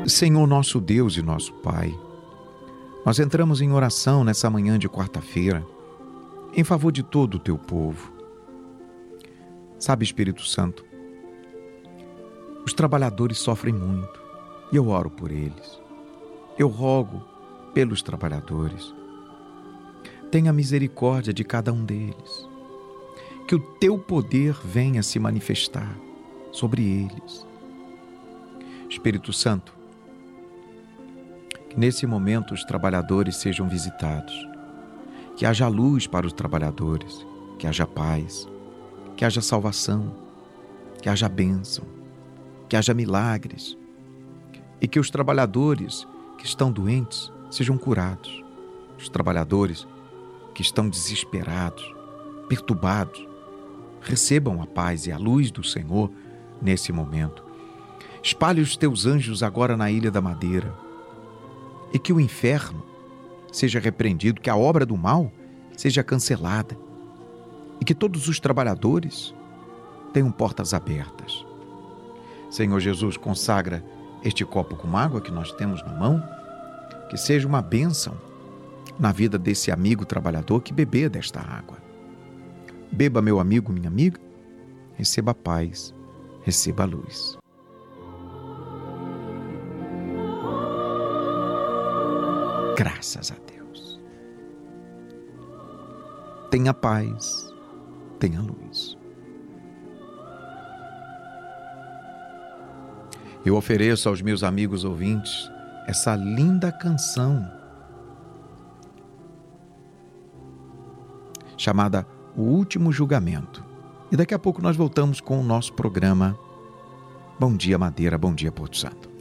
Senhor nosso Deus e nosso Pai, nós entramos em oração nessa manhã de quarta-feira, em favor de todo o teu povo. Sabe, Espírito Santo, os trabalhadores sofrem muito e eu oro por eles. Eu rogo pelos trabalhadores. Tenha misericórdia de cada um deles. Que o teu poder venha se manifestar sobre eles. Espírito Santo, que nesse momento os trabalhadores sejam visitados. Que haja luz para os trabalhadores, que haja paz, que haja salvação, que haja bênção, que haja milagres e que os trabalhadores que estão doentes sejam curados. Os trabalhadores que estão desesperados, perturbados, recebam a paz e a luz do Senhor nesse momento. Espalhe os teus anjos agora na Ilha da Madeira e que o inferno seja repreendido, que a obra do mal seja cancelada e que todos os trabalhadores tenham portas abertas. Senhor Jesus, consagra este copo com água que nós temos na mão, que seja uma bênção na vida desse amigo trabalhador que beber desta água. Beba, meu amigo, minha amiga, receba a paz, receba a luz. Graças a Deus. Tenha paz, tenha luz. Eu ofereço aos meus amigos ouvintes essa linda canção chamada O Último Julgamento. E daqui a pouco nós voltamos com o nosso programa Bom Dia Madeira, Bom Dia Porto Santo.